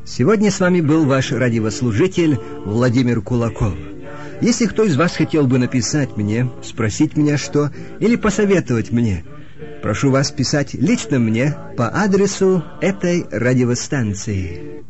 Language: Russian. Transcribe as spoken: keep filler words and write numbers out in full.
Сегодня с вами был ваш радиослужитель Владимир Кулаков. Если кто из вас хотел бы написать мне, спросить меня что, или посоветовать мне, прошу вас писать лично мне по адресу этой радиостанции.